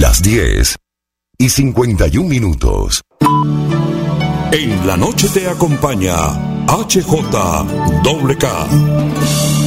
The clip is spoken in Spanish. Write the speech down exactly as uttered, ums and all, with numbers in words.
Las diez y cincuenta y un minutos. En la noche te acompaña H J K.